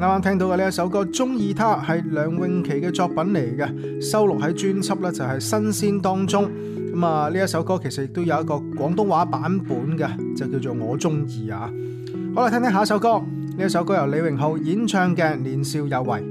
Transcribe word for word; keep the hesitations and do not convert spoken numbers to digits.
啱啱聽到嘅呢一首歌《中意他》係梁詠琪嘅作品嚟嘅，收錄喺專輯呢就係新鮮當中。咁啊呢一首歌其實亦都有一個廣東話版本嘅，就叫做我中意啊。好啦，聽聽下一首歌，呢一首歌由李榮浩演唱嘅《年少有為》。